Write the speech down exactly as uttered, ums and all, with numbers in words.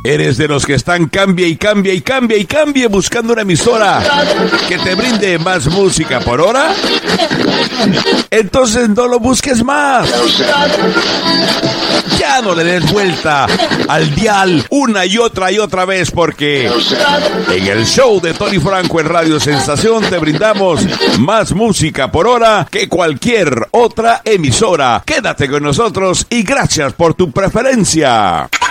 ¿Eres de los que están cambia y cambia y cambia y cambia buscando una emisora que te brinde más música por hora? Entonces no lo busques más. Ya no le des vuelta al dial una y otra y otra vez, porque en el show de Tony Franco en Radio Sensación te brindamos más música por hora que cualquier otra emisora. Quédate con nosotros y gracias por tu preferencia.